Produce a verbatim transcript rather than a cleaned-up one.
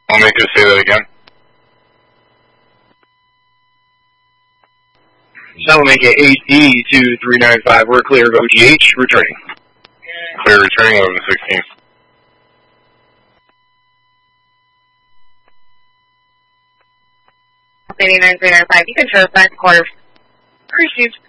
I'll make you say that again. Shall make it eight D two three nine five. We're clear of O G H. Returning. Clear returning, eleven sixteen. eight nine three nine five. You can show us back quarter. Received.